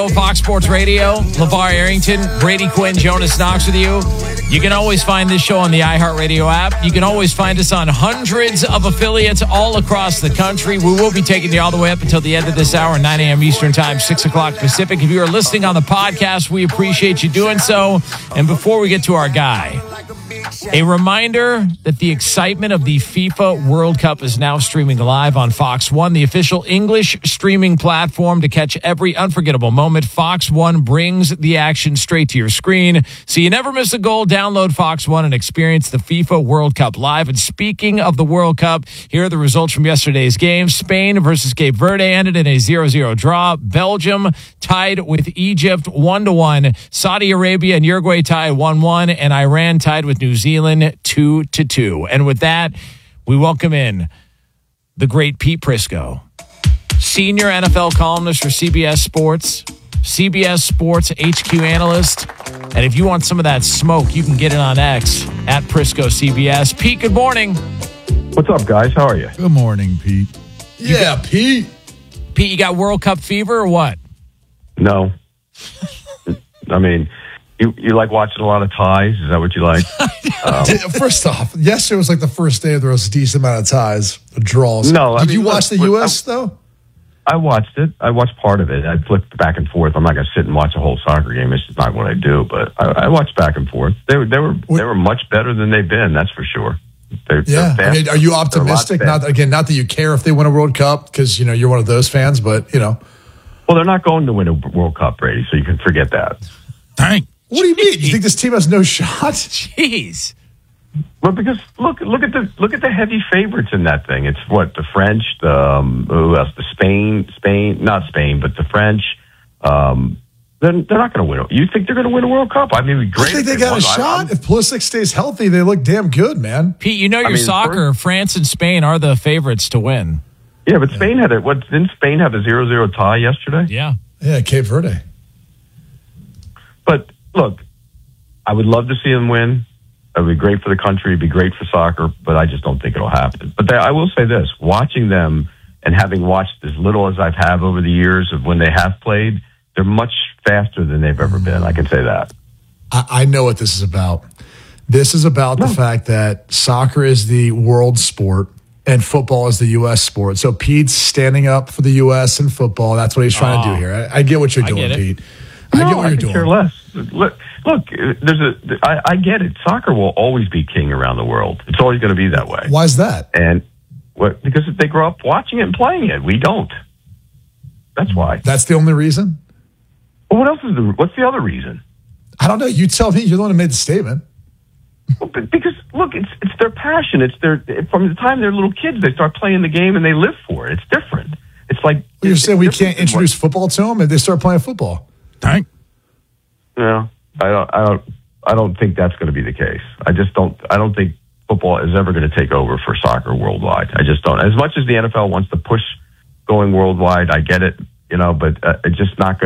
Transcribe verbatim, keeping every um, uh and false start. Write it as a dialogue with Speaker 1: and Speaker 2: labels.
Speaker 1: Fox Sports Radio, LeVar Arrington, Brady Quinn, Jonas Knox with you. You can always find this show on the iHeartRadio app. You can always find us on hundreds of affiliates all across the country. We will be taking you all the way up until the end of this hour, nine a.m. Eastern Time, six o'clock Pacific. If you are listening on the podcast, we appreciate you doing so. And before we get to our guy, a reminder that the excitement of the FIFA World Cup is now streaming live on Fox One, the official English streaming platform to catch every unforgettable moment. Fox One brings the action straight to your screen, so you never miss a goal. Download Fox One and experience the FIFA World Cup live. And speaking of the World Cup, here are the results from yesterday's game. Spain versus Cape Verde ended in a zero zero draw. Belgium tied with Egypt one to one. Saudi Arabia and Uruguay tied one one, and Iran tied with New Zealand two to two. And with that, we welcome in the great Pete Prisco, senior N F L columnist for C B S Sports, C B S Sports H Q analyst. And if you want some of that smoke, you can get it on X at Prisco C B S. Pete, good morning.
Speaker 2: What's up, guys? How are you?
Speaker 3: Good morning, Pete.
Speaker 1: You
Speaker 3: yeah,
Speaker 1: got,
Speaker 3: Pete.
Speaker 1: Pete, you got World Cup fever or what?
Speaker 2: No. I mean, you, you like watching a lot of ties? Is that what you like? um,
Speaker 3: First off, yesterday was like the first day there was a decent amount of ties, draws.
Speaker 2: No, I
Speaker 3: Did
Speaker 2: mean,
Speaker 3: you watch
Speaker 2: look,
Speaker 3: the U S,
Speaker 2: I,
Speaker 3: though?
Speaker 2: I watched it. I watched part of it. I flipped back and forth. I'm not going to sit and watch a whole soccer game. It's just not what I do. But I, I watched back and forth. They were they were
Speaker 3: what?
Speaker 2: they were much better than they've been. That's for sure. They're,
Speaker 3: Yeah.
Speaker 2: they're
Speaker 3: I mean, are you optimistic? Not again, not that you care if they win a World Cup because you know you're one of those fans, but you know.
Speaker 2: Well, they're not going to win a World Cup, Brady. So you can forget that.
Speaker 1: Dang.
Speaker 3: What do you mean? You think this team has no shot?
Speaker 1: Jeez.
Speaker 2: Well, because look, look at the look at the heavy favorites in that thing. It's what the French, the um, who else? The Spain, Spain, not Spain, but the French. Um, they're, they're not going to win. You think they're going to win a World Cup? I mean, it'd be great.
Speaker 3: I think
Speaker 2: if
Speaker 3: they got
Speaker 2: won.
Speaker 3: a shot.
Speaker 2: I'm,
Speaker 3: If Pulisic stays healthy, they look damn good, man.
Speaker 1: Pete, you know your
Speaker 2: I mean,
Speaker 1: soccer.
Speaker 2: first-
Speaker 1: France and Spain are the favorites to win.
Speaker 2: yeah, but Spain had it. What didn't Spain have a zero zero tie yesterday?
Speaker 1: Yeah.
Speaker 3: Yeah, Cape Verde.
Speaker 2: But look, I would love to see them win. It would be great for the country. It'd be great for soccer, but I just don't think it'll happen. But they, I will say this: watching them and having watched as little as I've had over the years of when they have played, they're much faster than they've ever been. I can say that.
Speaker 3: I, I know what this is about. This is about
Speaker 2: No.
Speaker 3: the fact that soccer is the world sport and football is the U S sport. So Pete's standing up for the U S and football. That's what he's trying
Speaker 1: Oh.
Speaker 3: to do here. I, I get what you're
Speaker 1: I
Speaker 3: doing,
Speaker 1: get it.
Speaker 3: Pete. I
Speaker 2: no,
Speaker 3: get what
Speaker 2: I
Speaker 3: you're
Speaker 2: could
Speaker 3: doing.
Speaker 2: care less. Look, look, there's a. I, I get it. Soccer will always be king around the world. It's always going to be that way.
Speaker 3: Why is that?
Speaker 2: And what? Because they grow up watching it and playing it. We don't. That's why.
Speaker 3: That's the only reason?
Speaker 2: Well, what else is the? What's the other reason?
Speaker 3: I don't know. You tell me. You're the one who made the statement.
Speaker 2: Well, but because look, it's it's their passion. It's their from the time they're little kids, they start playing the game and they live for it. It's different. It's like
Speaker 3: Well, you're
Speaker 2: it's
Speaker 3: saying we
Speaker 2: different
Speaker 3: can't
Speaker 2: than what-
Speaker 3: introduce football to them if they start playing football.
Speaker 1: Dang.
Speaker 2: No, I don't. I don't. I don't think that's going to be the case. I just don't. I don't think football is ever going to take over for soccer worldwide. I just don't. As much as the N F L wants to push going worldwide, I get it. You know, but uh, it's just not going.